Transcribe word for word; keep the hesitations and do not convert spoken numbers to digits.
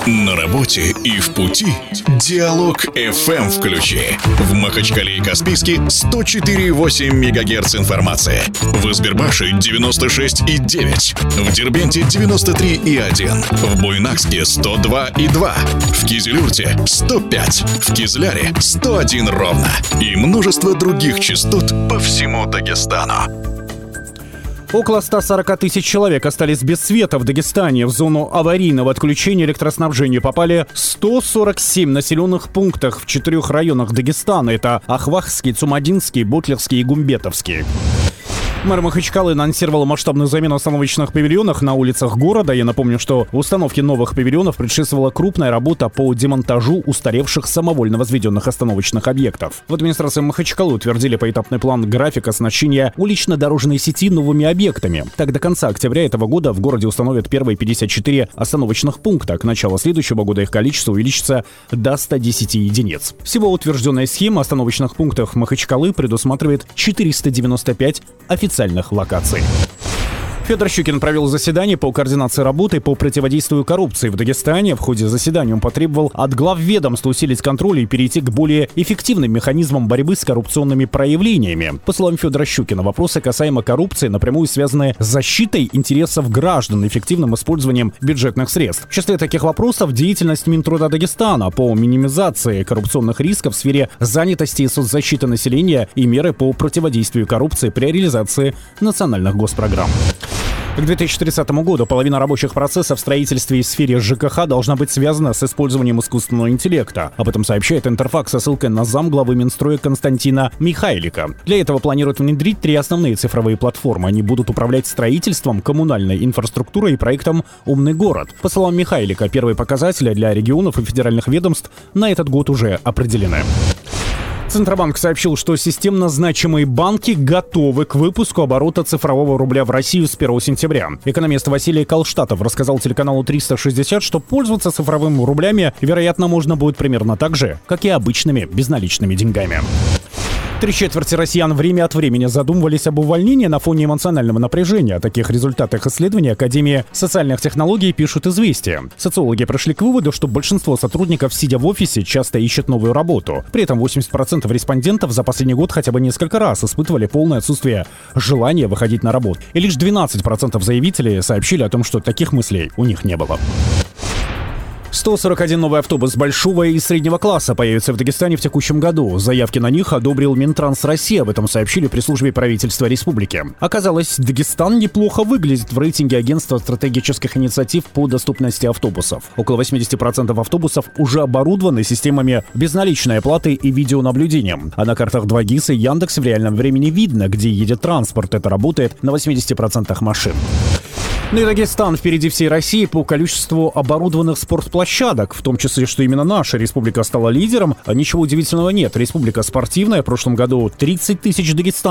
На работе и в пути Диалог эф эм включи. В Махачкале и Каспийске сто четыре и восемь мегагерц информации. В Избербаше девяносто шесть и девять. В Дербенте девяносто три и один. В Буйнакске сто два и два. В Кизилюрте сто пять. В Кизляре сто один ровно. И множество других частот по всему Дагестану. Около ста сорока тысяч человек остались без света в Дагестане. В зону аварийного отключения электроснабжения попали сто сорок семь населенных пунктах в четырех районах Дагестана. Это Ахвахский, Цумадинский, Бутлерский и Гумбетовский. Мэр Махачкалы анонсировал масштабную замену остановочных павильонов на улицах города. Я напомню, что установке новых павильонов предшествовала крупная работа по демонтажу устаревших самовольно возведенных остановочных объектов. В администрации Махачкалы утвердили поэтапный план графика оснащения улично-дорожной сети новыми объектами. Так, до конца октября этого года в городе установят первые пятьдесят четыре остановочных пункта. К началу следующего года их количество увеличится до ста десяти единиц. Всего утвержденная схема остановочных пунктов Махачкалы предусматривает четыреста девяносто пять официальных официальных локаций. Федор Щукин провел заседание по координации работы по противодействию коррупции в Дагестане. В ходе заседания он потребовал от глав ведомств усилить контроль и перейти к более эффективным механизмам борьбы с коррупционными проявлениями. По словам Федора Щукина, вопросы касаемо коррупции напрямую связаны с защитой интересов граждан и эффективным использованием бюджетных средств. В числе таких вопросов деятельность Минтруда Дагестана по минимизации коррупционных рисков в сфере занятости и соцзащиты населения и меры по противодействию коррупции при реализации национальных госпрограмм. К две тысячи тридцатому году половина рабочих процессов в строительстве и сфере ЖКХ должна быть связана с использованием искусственного интеллекта. Об этом сообщает Интерфакс со ссылкой на замглавы Минстроя Константина Михайлика. Для этого планируют внедрить три основные цифровые платформы. Они будут управлять строительством, коммунальной инфраструктурой и проектом «Умный город». По словам Михайлика, первые показатели для регионов и федеральных ведомств на этот год уже определены. Центробанк сообщил, что системно значимые банки готовы к выпуску оборота цифрового рубля в Россию с первого сентября. Экономист Василий Колштатов рассказал телеканалу триста шестьдесят, что пользоваться цифровыми рублями, вероятно, можно будет примерно так же, как и обычными безналичными деньгами. Три четверти россиян время от времени задумывались об увольнении на фоне эмоционального напряжения. О таких результатах исследования Академии социальных технологий пишут «Известия». Социологи пришли к выводу, что большинство сотрудников, сидя в офисе, часто ищут новую работу. При этом восемьдесят процентов респондентов за последний год хотя бы несколько раз испытывали полное отсутствие желания выходить на работу. И лишь двенадцать процентов заявителей сообщили о том, что таких мыслей у них не было. сто сорок один новый автобус большого и среднего класса появится в Дагестане в текущем году. Заявки на них одобрил Минтранс России. Об этом сообщили при службе правительства республики. Оказалось, Дагестан неплохо выглядит в рейтинге агентства стратегических инициатив по доступности автобусов. Около восемьдесят процентов автобусов уже оборудованы системами безналичной оплаты и видеонаблюдением. А на картах два гис и Яндекс в реальном времени видно, где едет транспорт. Это работает на восьмидесяти процентах машин. Ну и Дагестан впереди всей России по количеству оборудованных спортплощадок, в том числе, что именно наша республика стала лидером. Ничего удивительного нет. Республика спортивная. В прошлом году тридцать тысяч дагестанцев